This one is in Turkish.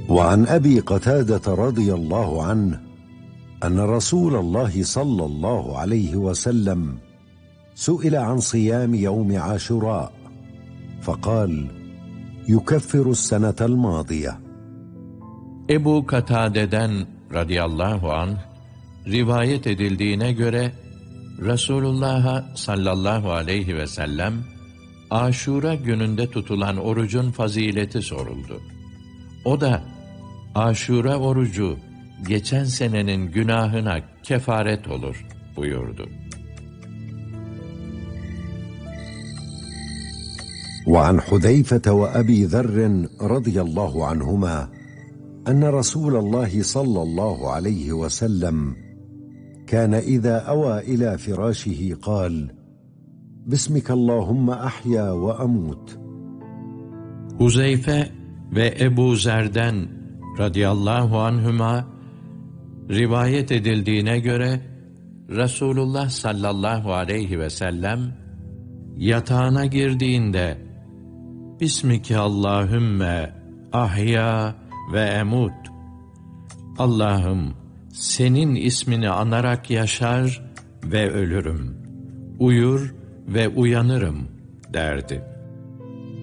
وعن أبي قتادة رضي الله عنه أن رسول الله صلى الله عليه وسلم سئل عن صيام يوم عاشوراء فقال: يكفر السنة الماضية. Ebu Katade'den radıyallahu anh rivayet edildiğine göre Resulullah'a sallallahu aleyhi ve sellem Aşura gününde tutulan orucun fazileti soruldu. O da Aşura orucu geçen senenin günahına kefaret olur buyurdu. وعن حذيفة وأبي ذر رضي الله عنهما أن رسول الله صلى الله عليه وسلم كان إذا أوى إلى فراشه قال: بسمك اللهم أحيا وأموت. Huzeyfe ve Ebu Zer'den radıyallahu anhüma rivayet edildiğine göre Resulullah sallallahu aleyhi ve sellem yatağına girdiğinde Bismike Allahümme ahya ve emut, Allah'ım senin ismini anarak yaşar ve ölürüm, uyur ve uyanırım derdi.